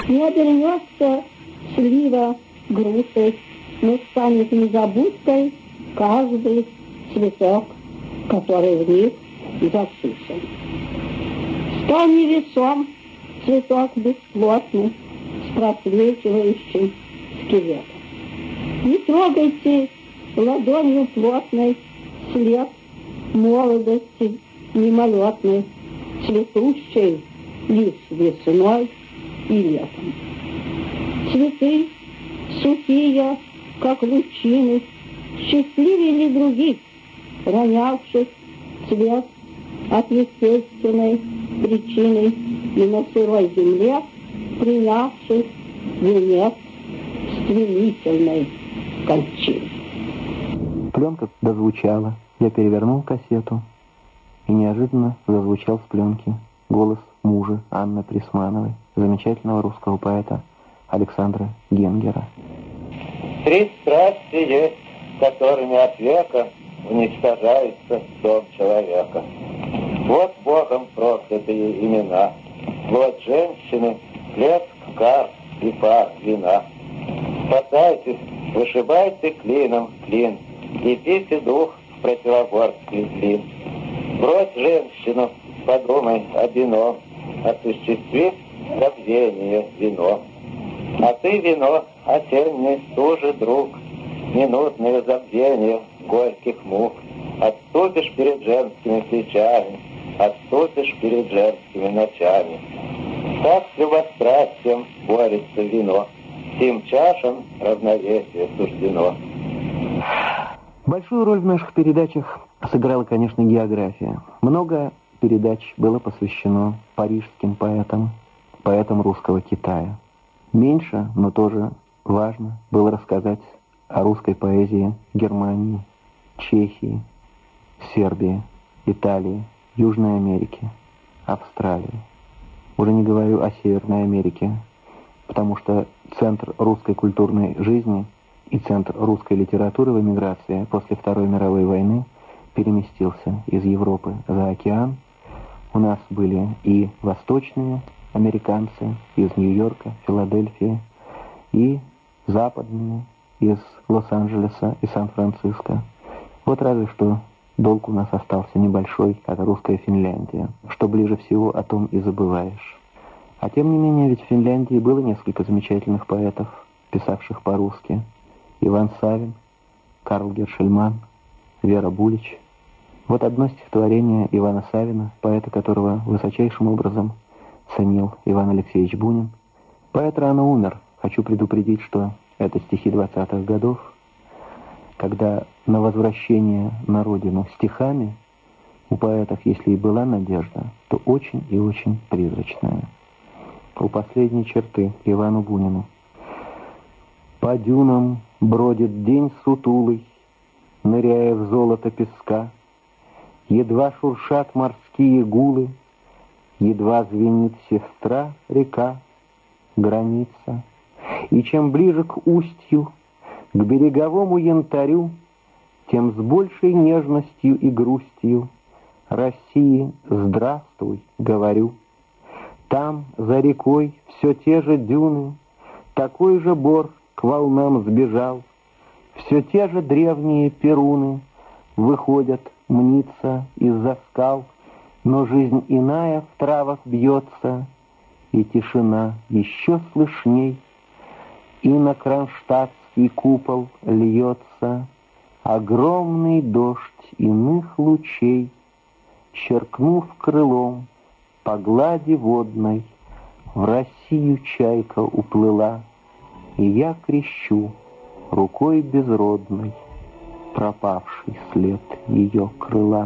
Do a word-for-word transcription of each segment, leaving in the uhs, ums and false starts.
Не обернется слива грушей, но станет незабудкой каждый цветок, который в них засушен. Стал невесом цветок бесплотный, с просвечивающим скелетом. Не трогайте ладонью плотной след молодости мимолетной, цветущей лишь весной и летом. Цветы сухие, как лучины, счастливее ли других, ронявших цвет от естественной причины и на сырой земле принявших венец стремительной кончины. Пленка дозвучала. Я перевернул кассету, и неожиданно зазвучал с пленки голос мужа Анны Присмановой, замечательного русского поэта Александра Генгера. Три страсти есть, которыми от века уничтожается дом человека. Вот Богом проклятые имена. Вот женщины, хлеб, кар и пар вина. Спасайтесь, вышибайте клином клин, и пейте дух в противоборстве клин. Брось женщину, подумай о вино, осуществи забвение вино. А ты, вино, осенний стужи друг, минутное забвение горьких мук. Отступишь перед женскими плечами, отступишь перед женскими ночами. Так с любострастием борется вино, сим чашам равновесие суждено. Большую роль в наших передачах сыграла, конечно, география. Много передач было посвящено парижским поэтам, поэтам русского Китая. Меньше, но тоже важно было рассказать о русской поэзии Германии, Чехии, Сербии, Италии, Южной Америки, Австралии. Уже не говорю о Северной Америке, потому что центр русской культурной жизни и центр русской литературы в эмиграции после Второй мировой войны переместился из Европы за океан. У нас были и восточные американцы из Нью-Йорка, Филадельфии, и западные из Лос-Анджелеса и Сан-Франциско. Вот разве что долг у нас остался небольшой, как русская Финляндия. Что ближе всего, о том и забываешь. А тем не менее, ведь в Финляндии было несколько замечательных поэтов, писавших по-русски. Иван Савин, Карл Гершельман, Вера Булич. Вот одно стихотворение Ивана Савина, поэта которого высочайшим образом ценил Иван Алексеевич Бунин. Поэт рано умер. Хочу предупредить, что это стихи двадцатых годов, когда на возвращение на родину стихами у поэтов, если и была надежда, то очень и очень призрачная. У последней черты Ивану Бунину. По дюнам бродит день сутулый, ныряя в золото песка. Едва шуршат морские гулы, едва звенит сестра река, граница. И чем ближе к устью, к береговому янтарю, тем с большей нежностью и грустью России здравствуй, говорю. Там, за рекой, все те же дюны, такой же бор к волнам сбежал, все те же древние перуны выходят мниться из-за скал, но жизнь иная в травах бьется, и тишина еще слышней, и на кронштадтский купол льется огромный дождь иных лучей, черкнув крылом по глади водной, в Россию чайка уплыла, и я крещу рукой безродной пропавший след ее крыла.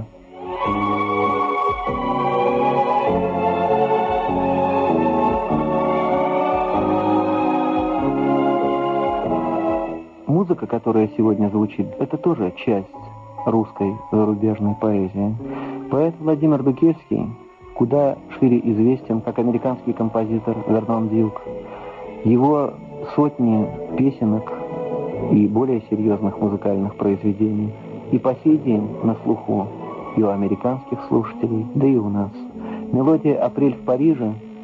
Музыка, которая сегодня звучит, это тоже часть русской зарубежной поэзии. Поэт Владимир Дукельский куда шире известен как американский композитор Вернон Дьюк. Его сотни песенок и более серьезных музыкальных произведений и по сей день на слуху и у американских слушателей, да и у нас. Мелодия «Апрель в Париже»